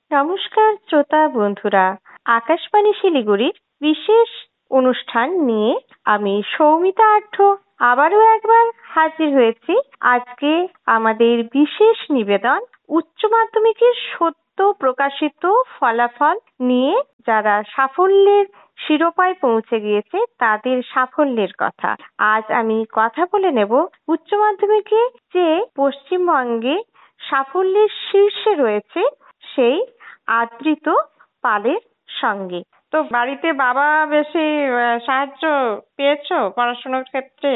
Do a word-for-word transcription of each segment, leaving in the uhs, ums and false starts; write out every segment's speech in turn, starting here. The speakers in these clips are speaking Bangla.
নমস্কার শ্রোতা বন্ধুরা, আকাশবাণী শিলিগুড়ির বিশেষ অনুষ্ঠান নিয়ে আমি সৌমিতা আঢ্য আবারও একবার হাজির হয়েছি। আজকে আমাদের বিশেষ নিবেদন উচ্চ মাধ্যমিকের সদ্য প্রকাশিত ফলাফল নিয়ে যারা সাফল্যের শিরোপায় পৌঁছে গিয়েছে তাদের সাফল্যের কথা। আজ আমি কথা বলে নেব উচ্চ মাধ্যমিকে যে পশ্চিমবঙ্গে সাফল্যের শীর্ষে রয়েছে সেই আদৃত পালের সঙ্গে। তো বাড়িতে বাবা বেশি আহ, সাহায্য পেয়েছো পড়াশোনার ক্ষেত্রে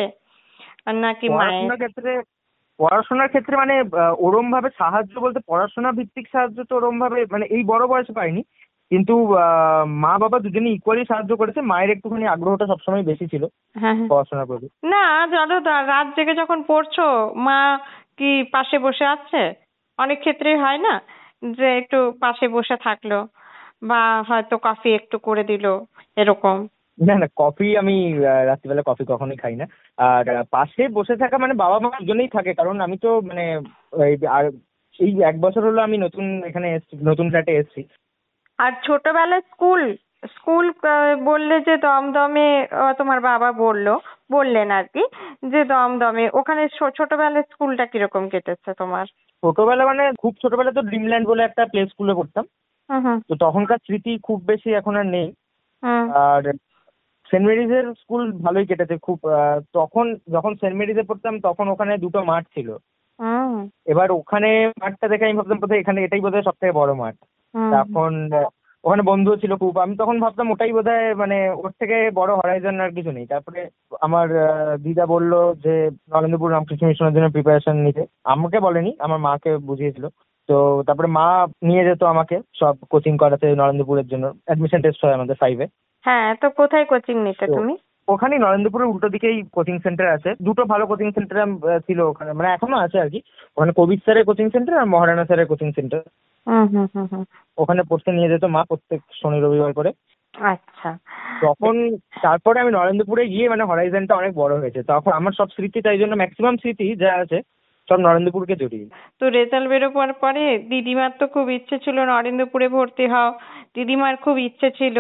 নাকি মায়ের? পড়াশোনার ক্ষেত্রে পড়াশোনার ক্ষেত্রে মানে আহ, ওরম ভাবে সাহায্য বলতে পড়াশোনা ভিত্তিক সাহায্য তো ওরম ভাবে মানে এই বড় বয়সে পাইনি, কিন্তু আহ, মা বাবা দুজনেই ইকুয়ালি সাহায্য করেছে। মায়ের একটুখানি আগ্রহটা সবসময় বেশি ছিল হ্যাঁ হ্যাঁ। পড়াশোনার প্রতি। না, ধরো রা- রাত জেগে যখন পড়ছো, মা কি পাশে বসে আছে? অনেক ক্ষেত্রেই হয় না যে একটু পাশে বসে থাকলো বা হয়তো কফি একটু করে দিলো, এরকম। না না, কফি আমি আহ, রাত্রিবেলা কফি কখনোই খাই না। আর আহ, পাশে বসে থাকা মানে বাবা মা দুজনেই থাকে, কারণ আমি তো মানে এই আর এই এক বছর হলো আমি নতুন এখানে এসেছি, নতুন ফ্ল্যাটে এসেছি। আর ছোটবেলায় স্কুল স্কুল আহ, বললে যে দমদমে, আহ, তোমার বাবা বললো বললেন আর কি, যে দমদমে ওখানে ছো- ছোটবেলায় স্কুলটা কিরকম কেটেছে তোমার? ছোটবেলা মানে খুব ছোটবেলা তো ড্রিমল্যান্ড বলে একটা প্লে স্কুলে পড়তাম। হুম হুম তো তখনকার স্মৃতি খুব বেশি এখন আর নেই। হুম আর সেন্ট মেরিজের স্কুল ভালোই কেটেছে খুব। আহ, তখন যখন সেন্ট মেরিজে পড়তাম তখন ওখানে দুটো মাঠ ছিল। হুম এবার ওখানে মাঠটা দেখে আমি ভাবতাম বোধহয় এখানে এটাই বোধহয় সব থেকে বড় মাঠ। হুম তখন আহ, ওখানে বন্ধুও ছিল খুব। আমি তখন ভাবতাম ওটাই বোধহয় মানে ওর থেকে বড় হরাইজন আর কিছু নেই। তারপরে আমার আহ, দিদা বলল যে নরেন্দ্রপুর রামকৃষ্ণ মিশনের জন্য প্রিপারেশন নিতে। আমাকে বলেনি, আমার মাকে বুঝিয়েছিল। তো তারপরে মা নিয়ে যেত আমাকে সব কোচিং করাতে নরেন্দ্রপুরের জন্য। অ্যাডমিশন টেস্ট হয় আমাদের ফাইভে। হ্যাঁ, তো কোথায় কোচিং নিতে তো তুমি? ওখানে নরেন্দ্রপুরের উল্টো দিকেই কোচিং সেন্টার আছে, দুটো ভালো কোচিং সেন্টার ছিল ওখানে, মানে এখনো আছে আর কি। ওখানে কবির স্যারের কোচিং সেন্টার আর মহারানা স্যারের কোচিং সেন্টার। হুম হুম হুম হুম ওখানে পড়তে নিয়ে যেত মা প্রত্যেক শনি রবিবার করে। আচ্ছা। তখন তারপরে আমি নরেন্দ্রপুরে গিয়ে মানে হরাইজনটা অনেক বড় হয়েছে, তখন আমার সব স্মৃতি, তাই জন্য ম্যাক্সিমাম স্মৃতি যা আছে সব নরেন্দ্রপুরকে জড়িয়ে। তো রেজাল্ট বেরোবার পরে দিদিমার তো খুব ইচ্ছে ছিল নরেন্দ্রপুরে ভর্তি হও, দিদিমার খুব ইচ্ছে ছিল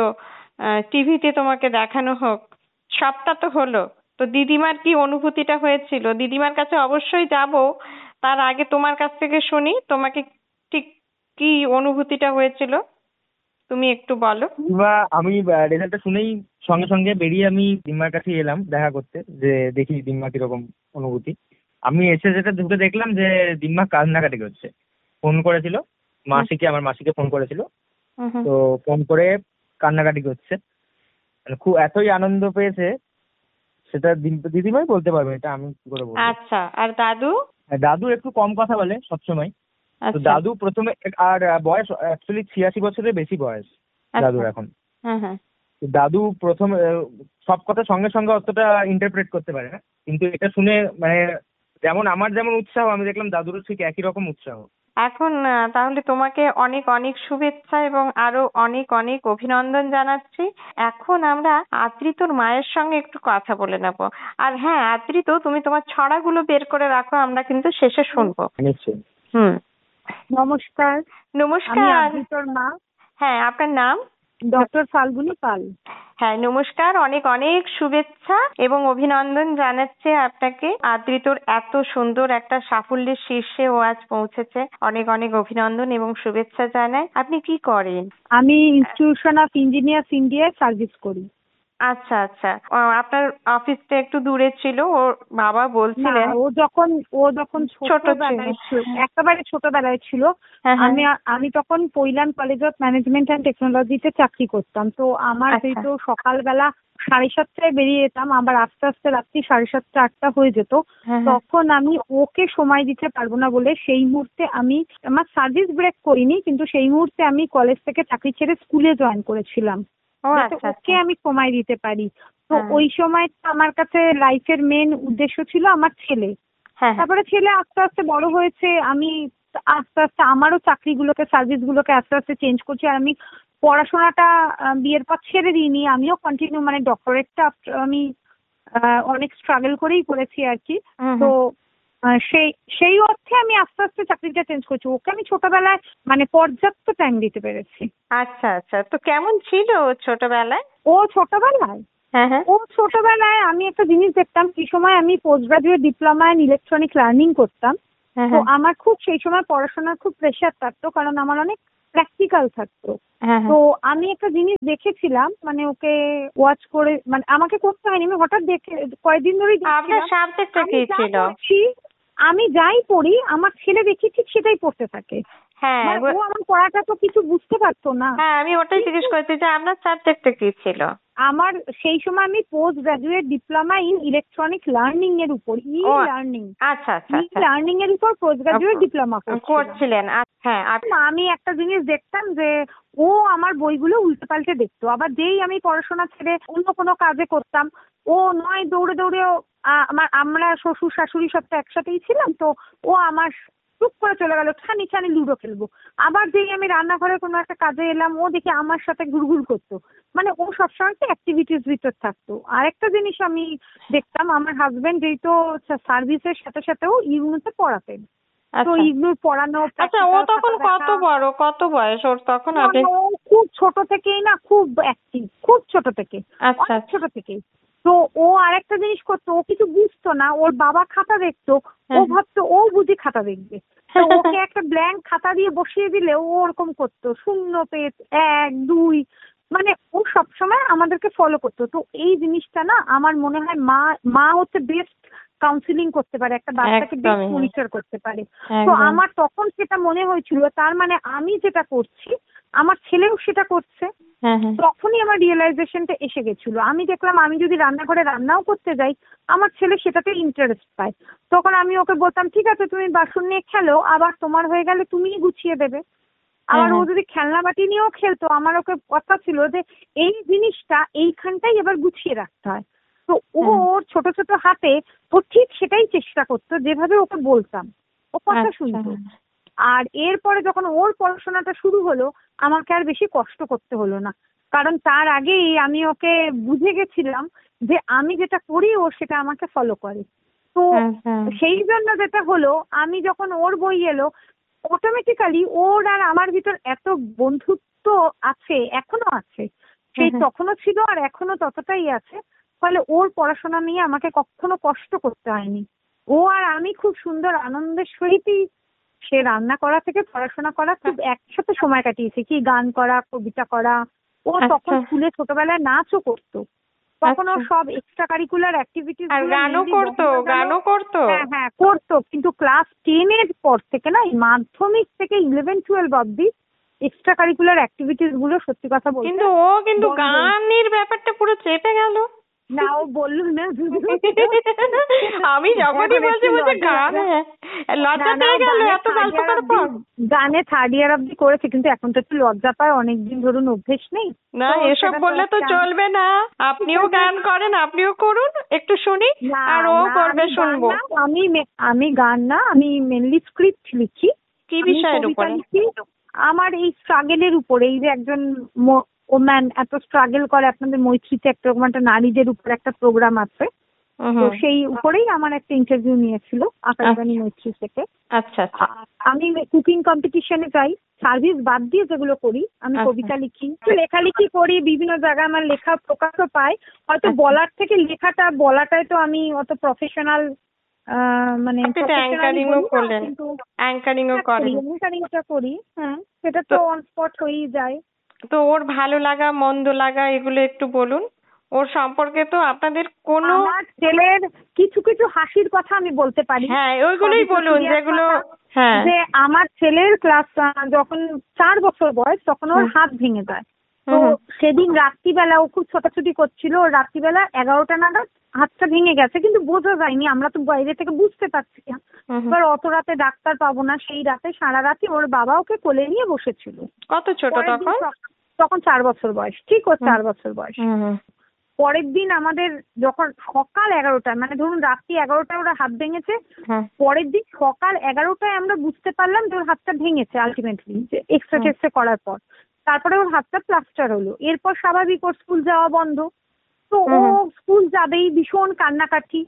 টিভিতে তোমাকে দেখানো হোক, সবটা তো হলো। তো দিদিমার কি অনুভূতিটা হয়েছিল? দিদিমার কাছে অবশ্যই যাব, তার আগে তোমার কাছ থেকে শুনি তোমাকে ঠিক কি অনুভূতিটা হয়েছিল, তুমি একটু বলো। কিংবা আমি রেজাল্টটা শুনেই সঙ্গে সঙ্গে বেরিয়ে আমি দিম্মার কাছে এলাম দেখা করতে, যে দেখি দিম্মা কিরকম অনুভূতি। আমি এসে যেটা ঢুকে দেখলাম যে দিম্মা কান্নাকাটি করছে। ফোন করেছিল হুম মাসিকে, আমার মাসিকে ফোন করেছিল। হুম হুম। তো ফোন করে কান্নাকাটি করছে, মানে খুব এতই আনন্দ পেয়েছে। সেটা দিম- দিদিমাই বলতে পারবে, এটা আমি কি করে বলবো। আচ্ছা, আর দাদু? আর দাদু একটু কম কথা বলে সবসময়। তো আচ্ছা দাদু প্রথমে, আর আহ, বয়স অ্যাকচুয়ালি ছিয়াশি বছরের বেশি বয়স আচ্ছা। দাদুর এখন। হ্যাঁ হ্যাঁ। তো দাদু প্রথমে আহ, সব কথা সঙ্গে সঙ্গে অতটা ইন্টারপ্রেট করতে পারে না, কিন্তু এটা শুনে মানে যেমন আমার যেমন উৎসাহ, আমি দেখলাম দাদুরও ঠিক একই রকম উৎসাহ। এখন আহ, তাহলে তোমাকে অনেক অনেক শুভেচ্ছা এবং আরো অনেক অনেক অভিনন্দন জানাচ্ছি। এখন আমরা আদ্রিতর মায়ের সঙ্গে একটু কথা বলে নেব। আর হ্যাঁ আদ্রিত, তুমি তোমার ছড়াগুলো বের করে রাখো, আমরা কিন্তু শেষে শুনবো। নিশ্চয়ই। হুম। নমস্কার, আমি নমস্কার। আদ্রিতর মা, হ্যাঁ, আপনার নাম? ডক্টর ফাল্গুনী পাল। হ্যাঁ নমস্কার, অনেক অনেক শুভেচ্ছা এবং অভিনন্দন জানাচ্ছে আপনাকে। আদ্রিতর এত সুন্দর একটা সাফল্যের শীর্ষে ও আজ পৌঁছেছে, অনেক অনেক অভিনন্দন এবং শুভেচ্ছা জানাই। আপনি কি করেন? আমি ইনস্টিটিউশন অফ ইঞ্জিনিয়ার্স ইন্ডিয়ায় সার্ভিস করি। আচ্ছা আচ্ছা। আহ, আপনার অফিসটা একটু দূরে ছিল, ওর বাবা না, বলছিলেন। ও যখন ও যখন ছোট ছিল। ছোটবেলায় ছিল, একেবারে ছোটবেলায় ছিল, হ্যাঁ হ্যাঁ। আমি আমি তখন কৈলান কলেজ অফ ম্যানেজমেন্ট অ্যান্ড টেকনোলজিতে চাকরি করতাম। তো আমার আচ্ছা। যেহেতু সকালবেলা সাড়ে সাতটায় বেরিয়ে যেতাম, আবার আস্তে আস্তে রাত্রি সাড়ে সাতটা আটটা হয়ে যেত। হ্যাঁ হ্যাঁ। তখন আমি ওকে সময় দিতে পারবো না বলে সেই মুহূর্তে আমি আমার সার্ভিস ব্রেক করিনি, কিন্তু সেই মুহূর্তে আমি কলেজ থেকে চাকরি ছেড়ে স্কুলে জয়েন করেছিলাম, ও যাতে আচ্ছা ওকে আচ্ছা। আমি সময় দিতে পারি। তো হ্যাঁ ওই সময়টা আমার কাছে লাইফের মেন উদ্দেশ্য ছিল আমার ছেলে। হ্যাঁ হ্যাঁ। তারপরে ছেলে আস্তে আস্তে বড় হয়েছে, আমি আস্তে আস্তে আমারও চাকরিগুলোকে সার্ভিসগুলোকে আস্তে আস্তে চেঞ্জ করছি। আর আমি পড়াশোনাটা আহ, বিয়ের পর ছেড়ে দিইনি, আমিও কন্টিনিউ, মানে ডক্টরেটটা আমি আহ, অনেক স্ট্রাগল করেই করেছি আর কি। হুম তো হুম। আহ, সেই সেই অর্থে আমি আস্তে আস্তে চাকরিটা চেঞ্জ করছি। ওকে আমি ছোটবেলায় মানে পর্যাপ্ত টাইম দিতে পেরেছি। আচ্ছা আচ্ছা, তো কেমন ছিল ও ছোটবেলায়? ও ছোটবেলায় হ্যাঁ হ্যাঁ ও ছোটবেলায় আমি একটা জিনিস দেখতাম, সেই সময় আমি post graduate diploma in electronic learning করতাম। হ্যাঁ তো হ্যাঁ আমার খুব সেই সময় পড়াশোনার খুব প্রেশার থাকতো, কারণ আমার অনেক প্র্যাকটিক্যাল থাকতো। হ্যাঁ তো হ্যাঁ। আমি একটা জিনিস দেখেছিলাম, মানে ওকে ওয়াচ করে, মানে আমাকে করতে হয়নি, আমি হঠাৎ দেখে কয়েকদিন ধরেই আপনার দেখছিলাম সাবজেক্টটা আমি কি যা ছিল? পড়ছি, আমি যাই পড়ি আমার ছেলে দেখি ঠিক সেটাই পড়তে থাকে। হ্যাঁ মানে এবার- ও আমার পড়াটা তো কিছু বুঝতে পারতো না। হ্যাঁ আমি ওটাই জিজ্ঞেস করছি যে আপনার সাবজেক্টটা কি ছিল? আমার সেই সময় আমি post graduate diploma in electronic learning এর উপর, ই ও লার্নিং আচ্ছা আচ্ছা ই আচ্ছা লার্নিং এর উপর পোস্ট গ্রাজুয়েট ডিপ্লোমা করছিলাম। করছিলেন। আচ্ছা, হ্যাঁ আপ- আমি একটা জিনিস দেখতাম যে ও আমার বইগুলো উল্টে পাল্টে দেখতো, আবার যেই আমি পড়াশোনা ছেড়ে অন্য কোনো কাজে করতাম, ও নয় দৌড়ে দৌড়ে ও, আ, আমার আমরা শ্বশুর শাশুড়ি সব তো একসাথেই ছিলাম, তো ও আমার চুপ করে চলে গেল, ছানি ছানি লুডো খেলবো। আবার যেই আমি রান্নাঘরে কোনো একটা কাজে এলাম, ও দেখি আমার সাথে ঘুরঘুর করতো। মানে ও সবসময় একটা অ্যাক্টিভিটিস ভিতর থাকতো। আরেকটা জিনিস আমি দেখতাম, আমার হাজবেন্ড যেই তো সার্ভিসের সাথে সাথেও ইউনিতে পড়াতেন, তো আচ্ছা ইগনোর পড়ানো। আচ্ছা, ও practical তখন খাতা কত দেখা। বড়, কত বয়স ওর তখন? না, আপনি না, ও খুব ছোট থেকেই না, খুব অ্যাক্টিভ, খুব ছোট থেকে, আচ্ছা অনেক ছোট থেকেই। তো ও আরেকটা জিনিস করতো, ও কিছু বুঝতো না, ওর বাবা খাতা দেখতো, ও হ্যাঁ। ভাবতো ও বুঝি খাতা দেখবে, তো ওকে একটা ব্ল্যাঙ্ক খাতা দিয়ে বসিয়ে দিলে ও ওরকম করতো, শূন্য পেজ, এক দুই, মানে ও সবসময় আমাদেরকে ফলো করতো। তো এই জিনিসটা না আমার মনে হয় মা মা হচ্ছে বেস্ট কাউন্সিলিং করতে পারে, একটা বাচ্চাকে বেস্ট একদমই। মনিটর করতে পারে। তো একদম। আমার তখন সেটা মনে হয়েছিল, তার মানে আমি যেটা করছি আমার ছেলেও সেটা করছে। হ্যাঁ হ্যাঁ তখনই আমার রিয়েলাইজেশনটা এসে গেছিল। আমি দেখলাম আমি যদি রান্নাঘরে রান্নাও করতে যাই, আমার ছেলে সেটাতে ইন্টারেস্ট পায়। তখন আমি ওকে বলতাম, ঠিক আছে তুমি বাসন নিয়ে খেলো, আবার তোমার হয়ে গেলে তুমিই গুছিয়ে দেবে। আবার ও হ্যাঁ। যদি খেলনা বাটি নিয়েও খেলতো, আমার ওকে কথা ছিল যে এই জিনিসটা এইখানটাই এবার গুছিয়ে রাখতে হয়। তো ও হ্যাঁ। ওর ছোট ছোট হাতে ও ঠিক সেটাই চেষ্টা করতো, যেভাবে ওকে বলতাম ও কথা আচ্ছা। শুনতো। আর এরপরে যখন ওর পড়াশোনাটা শুরু হলো, আমাকে আর বেশি কষ্ট করতে হলো না, কারণ তার আগেই আমি ওকে বুঝে গেছিলাম যে আমি যেটা করি ও সেটা আমাকে ফলো করে। তো আচ্ছা। সেই জন্য যেটা হলো, আমি যখন ওর বই এলো, অটোমেটিক্যালি ওর আর আমার ভিতর এত বন্ধুত্ব আছে, এখনো আছে, সেই হুম হুম। তখনও ছিল আর এখনো ততটাই আছে। ফলে ওর পড়াশোনা নিয়ে আমাকে কখনো কষ্ট করতে হয়নি। ও আর আমি খুব সুন্দর আনন্দের সহিতই সে রান্না করা থেকে পড়াশোনা করা খুব একসাথে সময় কাটিয়েছি, কি গান করা, কবিতা করা। ও তখন আচ্ছা। স্কুলে ছোটবেলায় নাচও করতো, তখন ও আচ্ছা। সব এক্সট্রা কারিকুলার অ্যাক্টিভিটিস আর গানও করতো, গানও করতো? হ্যাঁ হ্যাঁ করতো, কিন্তু ক্লাস টেন এর পর থেকে না, এই মাধ্যমিক থেকে ইলেভেন টুয়েলভ অব্দি এক্সট্রা কারিকুলার অ্যাক্টিভিটিস গুলো সত্যি কথা বলতে কিন্তু ও কিন্তু বন্ধ। গানের ব্যাপারটা পুরো চেপে গেল। না, ও বললো না। আমি যখনই এখন বলছি একটু বলছে লজ্জা গান, লাগে। হ্যাঁ লজ্জা না, না, পেয়ে ও গেল গানে এত third গল্প year করার অব্দি- পর। গানে থার্ড ইয়ার অব্দি করেছে, কিন্তু এখন তো একটু লজ্জা পায়, অনেকদিন ধরুন অভ্যেস নেই। না তো এসব সেটা বললে তো একটা- চলবে না, আপনিও গান করেন, আপনিও করুন, একটু শুনি। না, আর ও না, করবে, আমি গান শুনবো। না, আমি মে- আমি গান না, আমি মেনলি স্ক্রিপ্ট লিখি। কি আমি বিষয়ের কবিতা উপরে? লিখি। আমার এই স্ট্রাগেলের উপরে, এই যে একজন ওম্যান এত স্ট্রাগল করে, আপনাদের মৈত্রীতে একটা রকম একটা নারীদের উপর একটা প্রোগ্রাম আছে, হুম তো হুম। সেই উপরেই আমার একটা ইন্টারভিউ নিয়েছিল আকাশবাণী মৈত্রী থেকে। আচ্ছা আচ্ছা আর আমি কুকিং কম্পিটিশনে যাই, সার্ভিস বাদ দিয়ে যেগুলো করি, আমি আচ্ছা। কবিতা লিখি, লেখালেখি করি, বিভিন্ন জায়গায় আমার লেখা প্রকাশও পায়। হয়তো আচ্ছা। বলার থেকে লেখাটা বলাটাই তো আমি অত প্রফেশনাল, মানে আপনি তো অ্যাঙ্কারিংও করলেন, কিন্তু অ্যাঙ্কারিংও করেন। অ্যাঙ্কারিংটা করি, হ্যাঁ সেটা তো তো- অন স্পট হয়েই যায়। তো ওর ভালো লাগা মন্দ লাগা এগুলো একটু বলুন। ওর সম্পর্কে তো আপনাদের কোনো, আমার ছেলের কিছু কিছু হাসির কথা আমি বলতে পারি। হ্যাঁ ওইগুলোই সবই তো বলুন serious যেগুলো, কথা। হ্যাঁ যে আমার ছেলের ক্লাস যখন চার বছর বয়স, তখন ওর হুম। হাত ভেঙে যায়। তো হুম হুম। সেদিন রাত্রিবেলা ও খুব ছোটাছুটি করছিল, ওর রাত্রিবেলা এগারোটা নাগাদ হাতটা ভেঙে গেছে, কিন্তু বোঝা যায়নি, আমরা তো বাইরে থেকে বুঝতে পারছি না। হুম হুম। এবার অত রাতে ডাক্তার পাবো না, সেই রাতে সারা রাতে ওর বাবা ওকে কোলে নিয়ে বসেছিল। কত ছোট পরের দিন তখন? সক- তখন চার বছর বয়স, ঠিক ওর হুম। চার বছর বয়স। হুম হুম। পরের দিন আমাদের যখন সকাল এগারোটায়, মানে ধরুন রাত্রি এগারোটায় ওরা হাত ভেঙেছে, হ্যাঁ পরের দিন সকাল এগারোটায় আমরা বুঝতে পারলাম যে ওর হাতটা ভেঙেছে আলটিমেটলি, এক্সরে হুম। টেক্সরে করার পর। তারপরে ওর হাতটা প্লাস্টার হলো, এরপর স্বাভাবিক ওর স্কুল যাওয়া বন্ধ। তো ও হুম হুম। স্কুল যাবেই, ভীষণ কান্নাকাটি।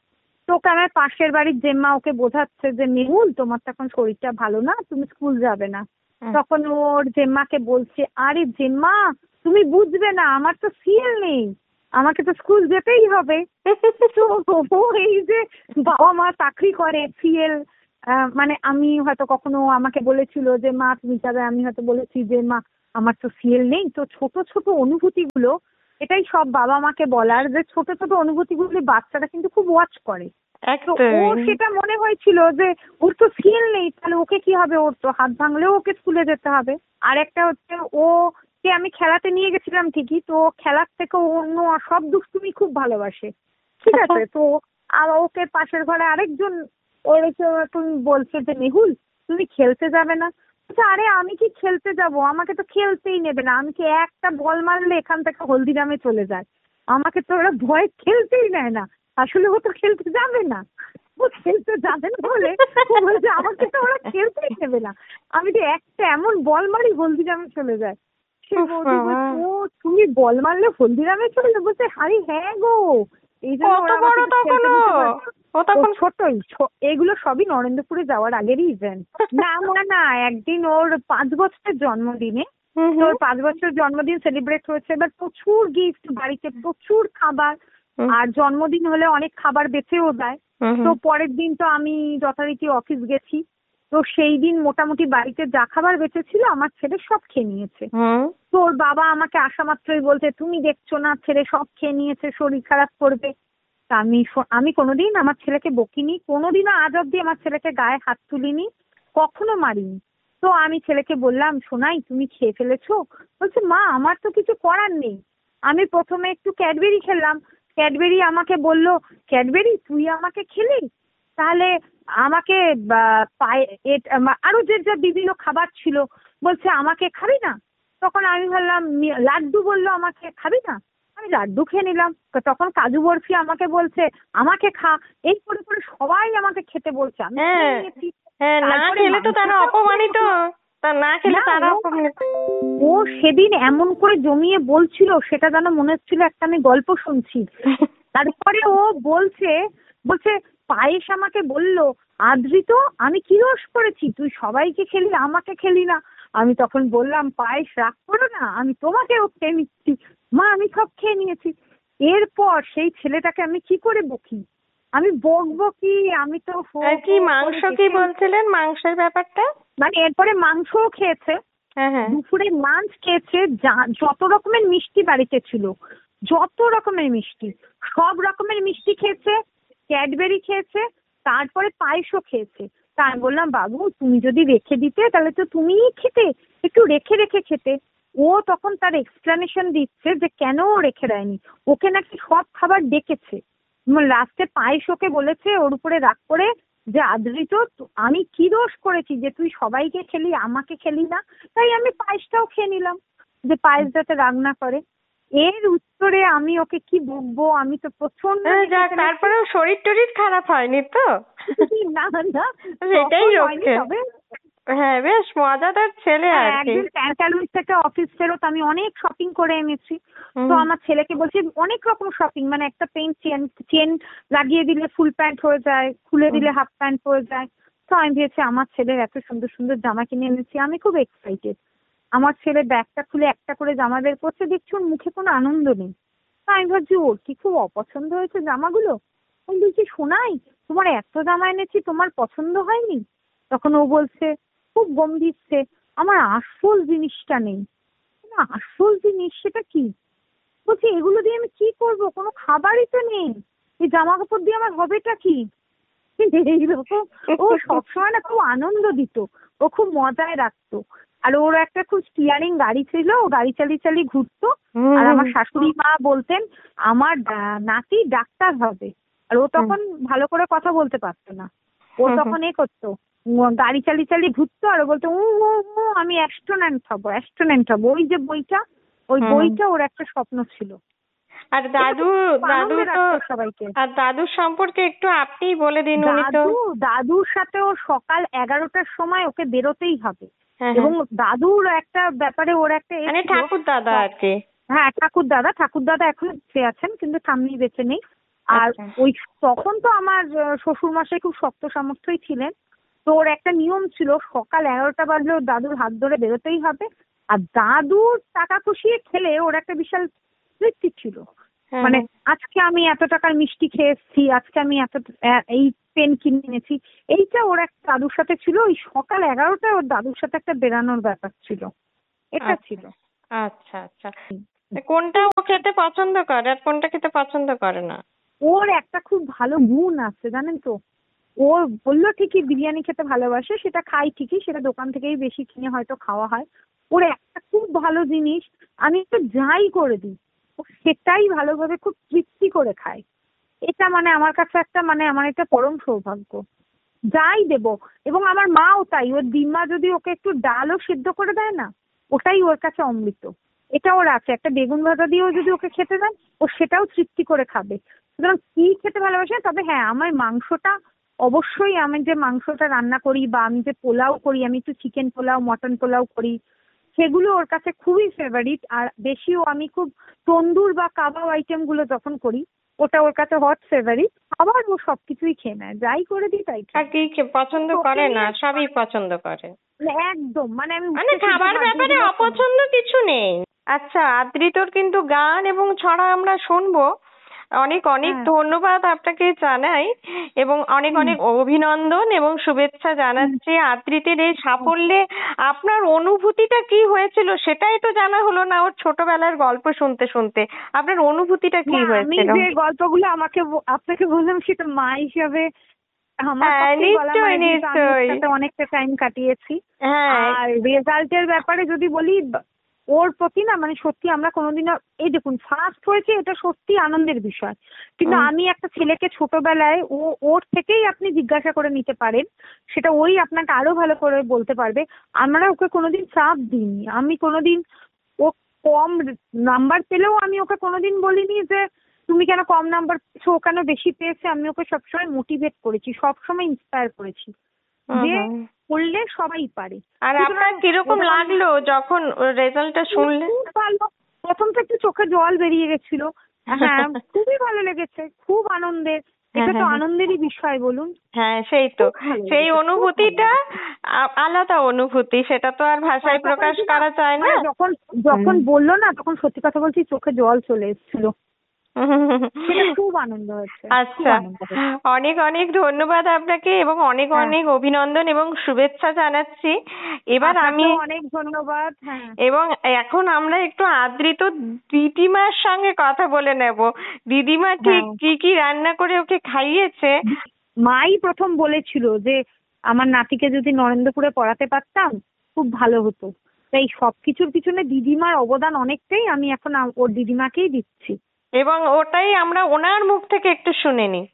তোকে আমার পাশের বাড়ির জেম্মা ওকে বোঝাচ্ছে যে মেহুল তোমার তো এখন শরীরটা ভালো না, তুমি স্কুল যাবে না। তখন ওর জেম্মাকে বলছে, আরে জেম্মা তুমি বুঝবে না, আমার তো সিএল নেই, আমাকে তো স্কুল যেতেই হবে। তো ও এই যে বাবা মা চাকরি করে সিএল, মানে আমি হয়তো কখনো আমাকে বলেছিল যে মা তুমি যাবে, আমি হয়তো বলেছি যে মা আমার তো সিএল নেই। তো ছোট ছোট অনুভূতিগুলো, এটাই সব বাবা মাকে বলার, যে ছোট ছোট অনুভূতিগুলি বাচ্চারা কিন্তু খুব ওয়াচ করে। তো ও সেটা মনে হয়েছিল যে ওর তো সিএল নেই, তাহলে ওকে কি হবে, ওর তো হাত ভাঙলেও ওকে স্কুলে যেতে হবে। আর একটা হচ্ছে, ও কে আমি খেলাতে নিয়ে গেছিলাম ঠিকই, তো খেলার থেকে অন্য সব দুষ্টুমি খুব ভালোবাসে, ঠিক আছে। তো আর ওকে পাশের ঘরে আরেকজন ওর এসে এখন বলছে যে মেহুল তুমি খেলতে যাবে না। আরে আমি কি খেলতে যাব, আমাকে তো খেলতেই নেবে না, আমি কি একটা বল মারলে এখান থেকে হলদিরামে চলে যায়, আমাকে তো ওরা ভয় খেলতেই নেয় না। আসলে ও তো খেলতে যাবে না, ও খেলতে যাবে না বলে ও বলছে আমাকে তো ওরা খেলতেই নেবে না, আমি তো একটা এমন বল মারি হলদিরামে চলে যায়। সে বলছে ও তুমি বল মারলে হলদিরামে চলে যাবে, বলছে আরে হ্যাঁ গো, এই জন্য ওরা আমাকে খেলতে দিতে পারছে। ও তখন ছোটই, এগুলো সবই নরেন্দ্রপুরে যাওয়ার আগেরই ইভেন্ট। না না না একদিন ওর পাঁচ বছরের জন্মদিনে, ওর পাঁচ বছরের জন্মদিন সেলিব্রেট হয়েছে, এবার প্রচুর গিফট, বাড়িতে প্রচুর খাবার, আর জন্মদিন হলে অনেক খাবার বেঁচেও যায়। তো পরের দিন তো আমি যথারীতি অফিস গেছি, তো সেই দিন মোটামুটি বাড়িতে যা খাবার বেঁচেছিল আমার ছেলে সব খেয়ে নিয়েছে। তো ওর বাবা আমাকে আসা মাত্রই বলছে তুমি দেখছো না ছেলে সব খেয়ে নিয়েছে, শরীর খারাপ করবে। তা আমি আমি কোনোদিন আমার ছেলেকে বকিনি, কোনোদিনও আজ অব্দি আমার ছেলেকে গায়ে হাত তুলিনি, কখনো মারিনি। তো আমি ছেলেকে বললাম শোনাই তুমি খেয়ে ফেলেছো, বলছে মা আমার তো কিছু করার নেই। আমি প্রথমে একটু ক্যাডবেরি খেলাম, ক্যাডবেরি আমাকে বলল ক্যাডবেরি তুই আমাকে খেলি, তাহলে আমাকে পায়ে আরো যে যা বিভিন্ন খাবার ছিল বলছে আমাকে খাবি না। তখন আমি ভাবলাম লাড্ডু বললো আমাকে খাবি না, আমি লাড্ডু খেয়ে নিলাম। তখন কাজু বরফি আমাকে বলছে আমাকে খা, এই করে করে সবাই আমাকে খেতে বলছে, আমি ও সেদিন এমন করে জমিয়ে বলছিল সেটা যেন মনে হচ্ছিল একটা আমি গল্প শুনছি। তারপরে ও বলছে বলছে পায়েস আমাকে বললো আদৃত আমি কি দোষ করেছি, তুই সবাইকে খেলি আমাকে খেলি না। আমি তখন বললাম পায়েস রাগ করো না, আমি তোমাকেও খেয়ে নিচ্ছি, মা আমি সব খেয়ে নিয়েছি। এরপর সেই ছেলেটাকে আমি কি করে বকি, আমি বকবো কি, আমি তো কি মাংস কি বলছিলেন মাংসের ব্যাপারটা, মানে এরপরে মাংসও খেয়েছে, দুপুরে লাঞ্চ খেয়েছে, যত রকমের মিষ্টি বাড়িতে ছিল যত রকমের মিষ্টি সব রকমের মিষ্টি খেয়েছে, ক্যাডবেরি খেয়েছে, তারপরে পায়েসও খেয়েছে। তা আমি বললাম বাবু তুমি যদি রেখে দিতে তাহলে তো তুমিই খেতে, একটু রেখে রেখে খেতে। ও তখন তার এক্সপ্লেনেশন দিচ্ছে যে কেন ও রেখে দেয়নি, ওকে নাকি সব খাবার ডেকেছে, লাস্টে পায়েস ওকে বলেছে ওর উপরে রাগ করে যে আদৃত আমি কি দোষ করেছি যে তুই সবাইকে খেলি আমাকে খেলি না, তাই আমি পায়েসটাও খেয়ে নিলাম যে পায়েস যাতে রাগ না করে। এর উত্তরে আমি ওকে কি বলবো, আমি তো প্রচন্ড, তারপরেও শরীর টরীর খারাপ হয়নি তো? না না সেটাই রক্ষে, হ্যাঁ বেশ মজাদার ছেলে। একদিন প্যান্টালুইস থেকে অফিস ফেরত আমি অনেক শপিং করে এনেছি, তো আমার ছেলেকে বলছি অনেক রকম শপিং, মানে একটা পেন্ট চেন চেন লাগিয়ে দিলে ফুল প্যান্ট হয়ে যায়, খুলে দিলে হাফ প্যান্ট হয়ে যায়। তো আমি ভেবেছি আমার ছেলের এত সুন্দর সুন্দর জামা কিনে এনেছি, আমি খুব এক্সাইটেড। আমার ছেলে ব্যাগটা খুলে একটা করে জামা বের করছে, দেখছি ওর মুখে কোনো আনন্দ নেই। তা আমি ভাবছি ওর কি খুব অপছন্দ হয়েছে জামাগুলো, আমি বলছি শোনাই তোমার এত জামা এনেছি তোমার পছন্দ হয়নি? তখন ও বলছে খুব গম্ভীরছে আমার আসল জিনিসটা নেই। আসল জিনিস সেটা কি? বলছি এগুলো দিয়ে আমি কি করব, কোনো খাবারই তো নেই, এই জামা কাপড় দিয়ে আমার হবেটা কি? এইরকম ও সবসময় না খুব আনন্দ দিত, ও খুব মজায় রাখতো। আর ওর একটা খুব স্টিয়ারিং গাড়ি ছিল, ও গাড়ি চালিয়ে চালিয়ে ঘুরতো। আর আমার শাশুড়ি মা বলতেন আমার নাতি ডাক্তার হবে, আর ও তখন ভালো করে কথা বলতে পারতো না। ও তখন এ করতো গাড়ি চালিয়ে চালিয়ে ঘুরতো আর বলতো উ উ আমি অ্যাস্ট্রোনট হবো অ্যাস্ট্রোনট হবো। ওই যে বইটা, ওই বইটা ওর একটা স্বপ্ন ছিল। আর দাদু দাদু তো সবাইকে, আর দাদুর সম্পর্কে একটু আপনিই বলে দিন। দাদু দাদুর সাথে ও সকাল এগারোটার সময় ওকে বেরোতেই হবে, এবং দাদুর একটা ব্যাপারে ওর একটা মানে ঠাকুর দাদা আর কি, হ্যাঁ ঠাকুর দাদা ঠাকুর দাদা এখন বেঁচে আছেন কিন্তু সামনেই বেঁচে নেই। আর আচ্ছা। ওই তখন তো আমার শ্বশুর মশাই খুব শক্ত সামর্থ্যই ছিলেন। তো ওর একটা নিয়ম ছিল, সকাল এগারোটা বাজলে ওর দাদুর হাত ধরে বেরোতেই হবে। আর দাদুর টাকা খুশিয়ে খেলে ওর একটা বিশাল তৃপ্তি ছিল। হ্যাঁ, মানে হ্যাঁ। আজকে আমি এত টাকার মিষ্টি খেয়ে এসেছি, আজকে আমি এত আহ, এই পেন কিনে এনেছি, এইটা ওর একটা দাদুর সাথে ছিল। ওই সকাল এগারোটায় ওর দাদুর সাথে একটা বেরানোর ব্যাপার ছিল, এটা আচ্ছা ছিল। আচ্ছা আচ্ছা। কোনটা ও খেতে পছন্দ করে আর কোনটা খেতে পছন্দ করে না? ওর একটা খুব ভালো গুণ আছে জানেন তো, ও বললো ঠিকই বিরিয়ানি খেতে ভালোবাসে, সেটা খাই ঠিকই, সেটা দোকান থেকেই বেশি কিনে হয়তো খাওয়া হয়। ওর একটা খুব ভালো জিনিস, আমি একটু যাই করে দিই ও সেটাই ভালোভাবে খুব তৃপ্তি করে খায়। এটা মানে আমার কাছে একটা মানে আমার একটা পরম সৌভাগ্য। যাই দেবো, এবং আমার মাও তাই, ওর দিমা যদি ওকে একটু ডালও সিদ্ধ করে দেয় না, ওটাই ওর কাছে অমৃত। এটা ওর আছে, একটা বেগুন ভাজা দিয়েও যদি ওকে খেতে দেন ও সেটাও তৃপ্তি করে খাবে। সুতরাং কি খেতে ভালোবাসে, তবে হ্যাঁ আমার মাংসটা অবশ্যই, আমি যে মাংসটা রান্না করি বা আমি যে পোলাও করি, আমি একটু চিকেন পোলাও মটন পোলাও করি, সেগুলো ওর কাছে খুবই ফেভারিট। আর বেশিও আমি খুব তন্দুর বা কাবাব আইটেম গুলো যখন করি, ওটা ওর কাছে হট ফেভারিট। আবার ও সবকিছুই খেয়ে নেয়, যাই করে দিই তাই আর খায়। কি খে- পছন্দ ওকে করে না? নিয়ে সবই পছন্দ করে। মানে একদম মানে আমি মানে উচ্চ সিদ্ধ খাবার ব্যাপারে খাদ্যগুলো খাই। অপছন্দ কিছু নেই। আচ্ছা, আদ্রিতর কিন্তু গান এবং ছড়া আমরা শুনবো। অনেক অনেক হ্যাঁ। ধন্যবাদ আপনাকে জানাই এবং অনেক হুম। অনেক অভিনন্দন এবং শুভেচ্ছা জানাচ্ছি আদ্রিতের এই সাফল্যে। আপনার অনুভূতিটা কি হয়েছিল সেটাই তো জানা হলো না, ওর ছোটবেলার গল্প শুনতে শুনতে। আপনার অনুভূতিটা কি না, আমি হয়েছিল? যে গল্পগুলো আমাকে ব- আপনাকে বললাম সেটা মা হিসাবে আমার হ্যাঁ, পক্ষেই বলা, নিশ্চয়ই মানে যেহেতু আমি ওর নিশ্চয়ই। সাথে অনেকটা টাইম কাটিয়েছি। হ্যাঁ। আর রেজাল্টের ব্যাপারে যদি বলি, ব- ওর প্রতি না মানে সত্যি আমরা কোনোদিনও, এই দেখুন ফার্স্ট হয়েছে এটা সত্যি আনন্দের বিষয়, কিন্তু উম, আমি একটা ছেলেকে ছোটবেলায় ও ওর থেকেই আপনি জিজ্ঞাসা করে নিতে পারেন, সেটা ওই আপনাকে আরো ভালো করে বলতে পারবে। আমরা ওকে কোনোদিন চাপ দিইনি, আমি কোনোদিন ও কম নাম্বার পেলেও আমি ওকে কোনোদিন বলিনি যে তুমি কেন কম নাম্বার পেয়েছো, ও কেন বেশি পেয়েছে। আমি ওকে সবসময় মোটিভেট করেছি, সবসময় ইন্সপায়ার করেছি হুম, যে হুম। করলে সবাই পারে। আর সুতরাং আপনার কিরকম ও যখন লাগলো যখন রেজাল্টটা শুনলেন? খুব ভালো, প্রথম তো একটু চোখে জল বেরিয়ে গেছিল। হ্যাঁ, খুবই ভালো লেগেছে, খুব আনন্দের। হ্যাঁ, এটা তো হ্যাঁ, হ্যাঁ। আনন্দেরই বিষয় বলুন। হ্যাঁ, সেই তো। খুব ভালো সেই লেগেছে, খুব ভালো অনুভূতিটা লেগেছে। আ- আলাদা অনুভূতি, সেটা তো আর ভাষায় তখন প্রকাশ কি না, করা যায় না। মানে যখন যখন হুম। বললো না, তখন সত্যি কথা বলছি চোখে জল চলে এসেছিল। সেটা খুব আনন্দ হয়েছে, খুব আচ্ছা, আনন্দ হয়েছে। অনেক অনেক ধন্যবাদ আপনাকে এবং অনেক হ্যাঁ, অনেক অভিনন্দন এবং শুভেচ্ছা জানাচ্ছি। এবার আমি আপনাকেও অনেক ধন্যবাদ। হ্যাঁ, এবং এখন আমরা একটু আদ্রিত দিদিমার সঙ্গে কথা বলে নেব। দিদিমা ঠিক হ্যাঁ। কি কি রান্না করে ওকে খাইয়েছে। মাই প্রথম বলেছিল যে আমার নাতিকে যদি নরেন্দ্রপুরে পড়াতে পারতাম খুব ভালো হতো। তাই সবকিছুর পিছনে দিদিমার অবদান অনেকটাই, আমি এখন আ- ওর দিদিমাকেই দিচ্ছি। এবং ওটাই আমরা ওনার মুখ থেকে একটু শুনে নিই।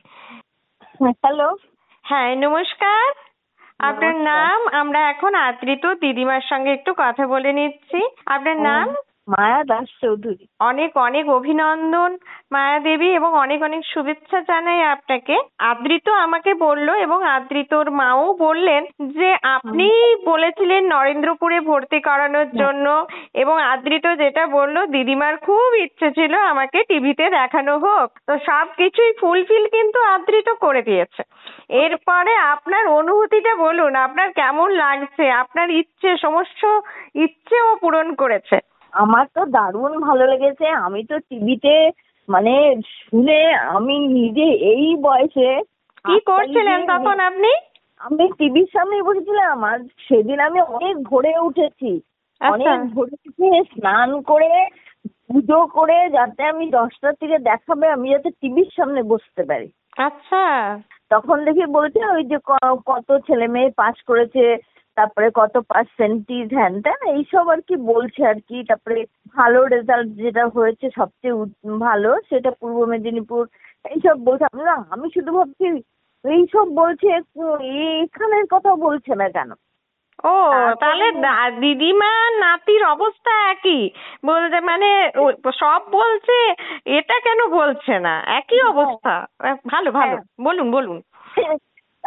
হ্যালো, হ্যাঁ, নমস্কার। আপনার নমস্কার। নাম? আমরা এখন আদ্রিত দিদিমার সঙ্গে একটু কথা বলে নিচ্ছি। আপনার নাম? মায়া দাস চৌধুরী। অনেক অনেক অভিনন্দন মায়া দেবী এবং অনেক অনেক শুভেচ্ছা জানাই আপনাকে। আদ্রিত আমাকে বলল এবং আদ্রিতর মাও বললেন যে আপনি বলেছিলেন নরেন্দ্রপুরে ভর্তি করানোর জন্য, এবং আদ্রিত যেটা বললো দিদিমার খুব ইচ্ছে ছিল আমাকে টিভিতে দেখানো হোক, তো সবকিছুই ফুলফিল কিন্তু আদ্রিত করে দিয়েছে। এরপরে আপনার অনুভূতিটা বলুন, আপনার কেমন লাগছে? আপনার ইচ্ছে, সমস্ত ইচ্ছেও পূরণ করেছে। আমার তো দারুণ ভালো লেগেছে। আমি তো টিভিতে মানে শুনে আমি নিজে এই বয়সে কি করছিলেন হাততালি তখন দিয়ে- আপনি? আমি টিভির সামনে বসেছিলাম। আর সেদিন আমি অনেক ভোরে উঠেছি, আচ্ছা। অনেক ভোরে উঠে স্নান করে পুজো করে যাতে আমি দশটার থেকে দেখাবে আমি যাতে টিভির সামনে বসতে পারি। আচ্ছা। তখন দেখি বলছে ওই যে ক- কত ছেলে মেয়ে পাস করেছে, তারপরে কত পার্সেন্টেজ হ্যান ত্যান এইসব আর কি বলছে আর কি। তারপরে ভালো রেজাল্ট যেটা হয়েছে সবচেয়ে উত- ভালো সেটা পূর্ব মেদিনীপুর, এইসব বলছে। আমরা আমি শুধু ভাবছি এইসব বলছে, একটু- এখানের কথা বলছে না কেন। ও, তারপরে তাহলে দা- দিদিমা নাতির অবস্থা একই বলতে, মানে ও- সব বলছে, এটা কেন বলছে না? একই অবস্থা। আহ, ভালো ভালো, বলুন বলুন।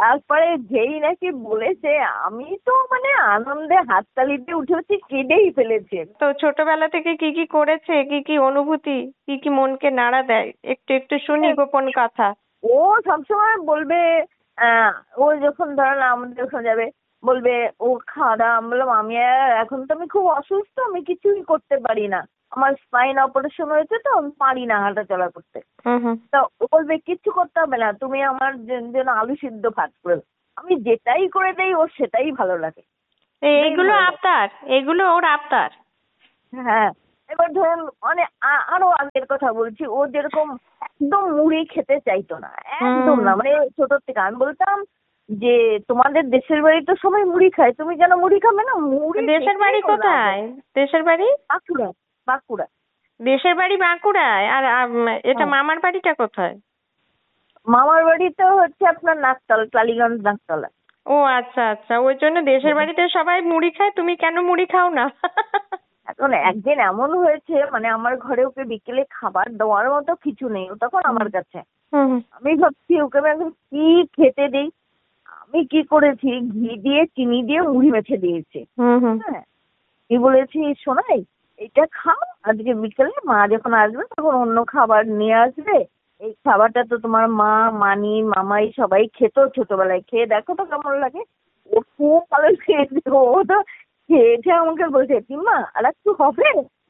তারপরে যেই নাকি বলেছে আমি তো মানে আনন্দে হাততালি দিয়ে উঠে উঠে কেঁদেই ফেলেছি। তো ছোটবেলা থেকে কি কি করেছে, কি কি অনুভূতি, কি কি মনকে নাড়া দেয়, একটু একটু শুনি গোপন কথা। ও সবসময় বলবে, আহ ও যখন ধরেন আমাদের ওখানে যাবে বলবে ও খাওয়া দাওয়া, আমি বললাম আমি আর এখন তো আমি খুব অসুস্থ, আমি কিছুই করতে পারি না, আমার স্পাইন অপারেশন হয়েছে তো আমি পারি না হাঁটা চলা করতে। হুম হুম। তা ও বলবে কিচ্ছু করতে হবে না, তুমি আমার জ- জন্য আলু সিদ্ধ ভাত করে দাও। আমি যেটাই করে দেই ওর সেটাই ভালো লাগে। এ- সেটাই এগুলো ভালো লাগে। আবদার, এগুলো ওর আবদার। হ্যাঁ, এবার ধরুন মানে আ- আরো আগের কথা বলছি, ও যেরকম একদম মুড়ি খেতে চাইতো না, একদম হুম। না, মানে ছোট থেকে আমি বলতাম যে তোমাদের দেশের বাড়ি তো সবাই মুড়ি খায়, তুমি কেন মুড়ি খাবে না? মুড়ি দেশের বাড়ি দেখলেই ওর রাগ হয়। কোথায়? দেশের বাড়ি? বাঁকুড়া, বাঁকুড়া। দেশের বাড়ি বাঁকুড়ায়, আর আম, এটা হ্যাঁ, মামার বাড়িটা কোথায়? মামার বাড়ি তো হচ্ছে আপনার নাকতল, টালিগঞ্জ নাকতলা। ও আচ্ছা আচ্ছা, ওই জন্য দেশের বাড়িতে সবাই মুড়ি খায়, তুমি কেন মুড়ি খাও না? এখন একদিন এমন হয়েছে মানে আমার ঘরে ওকে বিকেলে খাবার দেওয়ার মতো কিছু নেই, ও তখন আমার কাছে। হুম হুম। আমি ভাবছি ওকে আমি এখন কি খেতে দেই। আমি কি করেছি, ঘি দিয়ে চিনি দিয়ে মুড়ি মেখে দিয়েছি। হুম হুম। হ্যাঁ, কি বলেছি শোনাই, এটা খাও, আজকে বিকেলে মা যখন আসবে তখন অন্য খাবার নিয়ে আসবে, এই খাবারটা তো তোমার মা, মানি, মামাই সবাই খেত ছোটবেলায়, খেয়ে দেখো তো কেমন লাগে। ও খুব ভালো খেয়েছে, ও তো খেয়েছে আমাকে বলছে কিম্মা আর একটু হবে।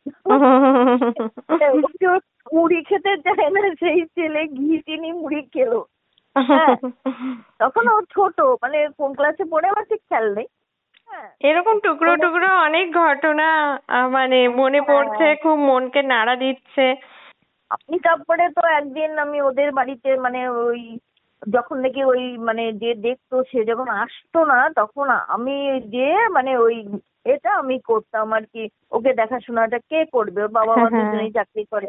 ও যে মুড়ি খেতে চায় না সেই ছেলে ঘি চিনি মুড়ি খেলো। হ্যাঁ, তখন ও ছোট, মানে কোন ক্লাসে পড়ে আমার ঠিক খেয়াল নেই। হ্যাঁ, এরকম টুকরো কোনো- টুকরো অনেক ঘটনা আহ, মানে মনে পড়ছে, হ্যাঁ, খুব মনকে নাড়া দিচ্ছে। আপনি তারপরে তো একদিন আমি ওদের বাড়িতে মানে ওই যখন নাকি ওই মানে যে দেখতো সে যখন আসতো না তখন আমি যে মানে ওই এটা আমি করতাম আর কি, ওকে দেখাশোনাটা কে করবে, ওর বাবা মা দুজনেই চাকরি করে,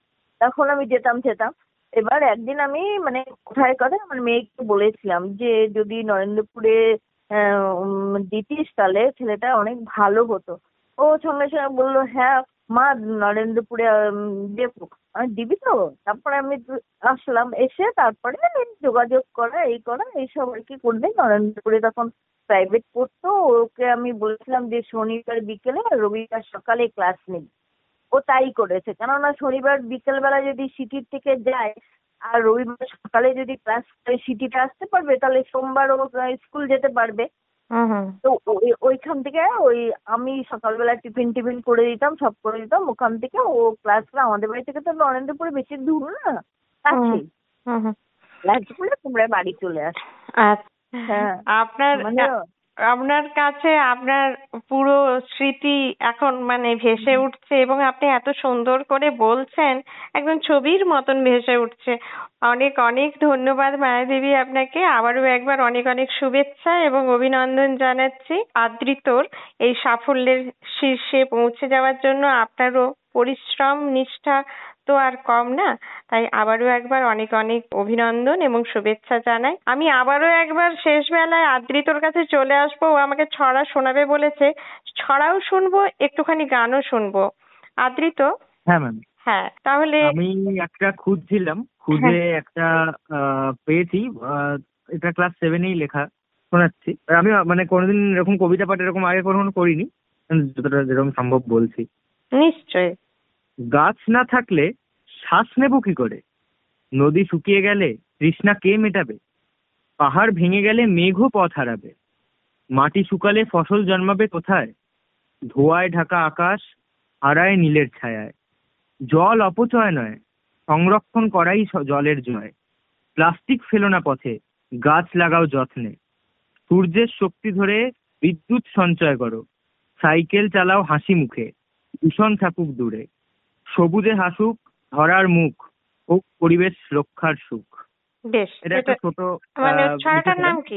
তখন আমি যেতাম যেতাম। এবার একদিন আমি মানে কোথায় কথা আমার মেয়েকে বলেছিলাম যে যদি নরেন্দ্রপুরে আহ, উম, দিতিস তাহলে ছেলেটা অনেক ভালো হতো। ও সঙ্গে সঙ্গে বললো হ্যাঁ মা নরেন্দ্রপুরে উম, দেবো। আমি দিবি তো? তারপরে আমি তো আসলাম, এসে তারপরে এই যোগাযোগ করা এই করা এইসব আর কি করলে নরেন্দ্রপুরে তখন প্রাইভেট পড়তো। ওকে আমি বলেছিলাম যে শনিবার বিকেলে আর রবিবার সকালে ক্লাস নেই। ও তাই করেছে, কেননা শনিবার বিকেল বেলা যদি সিটির থেকে যায় আর রবিবার সকালে যদি ক্লাস সিটিতে আসতে পারবে তাহলে সোমবার ও স্কুল যেতে পারবে। হুম হুম। তো ওই- ওইখান থেকে ওই আমি সকালবেলা টিফিন টিফিন করে দিতাম, সব করে দিতাম, ওখান থেকে ও ক্লাসটা আমাদের বাড়ি থেকে তো নরেন্দ্রপুরে বেশি দূর না, কাছেই। হুম হুম। ক্লাস করে তোমরা বাড়ি চলে আস। আচ্ছা, হ্যাঁ, আপনার মানে আপনার কাছে আপনার পুরো স্মৃতি এখন মানে ভেসে উঠছে, এবং আপনি এত সুন্দর করে বলছেন, একদম ছবির মতন ভেসে উঠছে। অনেক অনেক ধন্যবাদ মায়াদেবী আপনাকে। আবারও একবার অনেক অনেক শুভেচ্ছা এবং অভিনন্দন জানাচ্ছি আদ্রিতর এই সাফল্যের শীর্ষে পৌঁছে যাওয়ার জন্য। আপনারও পরিশ্রম নিষ্ঠা তো আর কম না, তাই আবারও একবার অনেক অনেক অভিনন্দন এবং শুভেচ্ছা জানাই। আমি আবারও একবার শেষ বেলায় আদ্রিতর কাছে চলে আসবো, ও আমাকে ছড়া শোনাবে বলেছে। ছড়াও শুনবো, একটুখানি গানও শুনবো। আদ্রিত। হ্যাঁ ম্যাম, হ্যাঁ, তাহলে আমি একটা খুঁজছিলাম, খুঁজে একটা আহ, পেয়েছি। আহ, এটা ক্লাস সেভেনেই লেখা, শোনাচ্ছি। আর আমি মানে কোনোদিন এরকম কবিতা পাঠ এরকম আগে কখনো করিনি, কিন্তু যতটা যেরকম সম্ভব বলছি। নিশ্চয়। গাছ না থাকলে শ্বাস নেব কি করে? নদী শুকিয়ে গেলে তৃষ্ণা কে মেটাবে? পাহাড় ভেঙে গেলে মেঘও পথ হারাবে। মাটি শুকালে ফসল জন্মাবে কোথায়? ধোঁয়ায় ঢাকা আকাশ হারায় নীলের ছায়ায়। জল অপচয় নয়, সংরক্ষণ করাই স- জলের জয়। প্লাস্টিক ফেলো না পথে, গাছ লাগাও যত্নে। সূর্যের শক্তি ধরে বিদ্যুৎ সঞ্চয় করো। সাইকেল চালাও হাসি মুখে, দূষণ থাকুক দূরে। সবুজে হাসুক ধরার মুখ, ও পরিবেশ রক্ষার সুখ। বেশ, এটা এটা একটা ছোট মানে আহ, ছড়াটার লিখেছিলাম। নাম কি?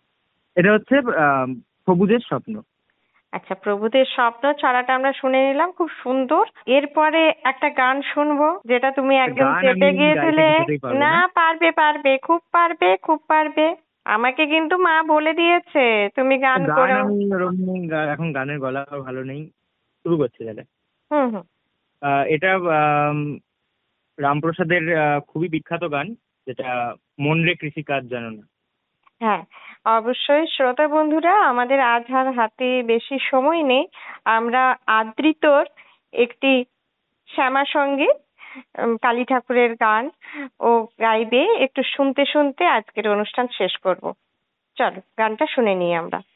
এটা হচ্ছে আহ, সবুজের স্বপ্ন। আচ্ছা, প্রভুদের স্বপ্ন ছড়াটা আমরা শুনে নিলাম, খুব সুন্দর। এরপরে একটা গান শুনবো, যেটা তুমি একদম গান আমি চেপে গাইতে গিয়েছিলে। কিছুতেই পারবো না, না। পারবে পারবে, খুব পারবে খুব পারবে। আমাকে কিন্তু মা বলে দিয়েছে তুমি গান গান করো। আমি ওরকম গা- এখন গানের গলা ভালো নেই। শুরু করছি তাহলে। হুম হুম। আহ, এটা আম, রামপ্রসাদের আহ, খুবই বিখ্যাত গান, যেটা মন রে কৃষিকাজ জানো না। হ্যাঁ, অবশ্যই শ্রোতা বন্ধুরা, আমাদের আজ আর হাতে বেশি সময় নেই। আমরা আদৃতর একটি শ্যামা সঙ্গীত, উম, কালী ঠাকুরের গান ও গাইবে একটু শুনতে শুনতে আজকের অনুষ্ঠান শেষ করব। চলো গানটা শুনে নিই আমরা।